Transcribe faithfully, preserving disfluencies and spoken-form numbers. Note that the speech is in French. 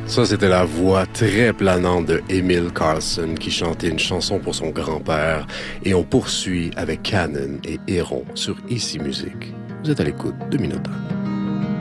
Ça, c'était la voix très planante de Emil Karlsson qui chantait une chanson pour son grand-père. Et on poursuit avec Canon et Héron sur Ici Musique. Vous êtes à l'écoute de Minotaur.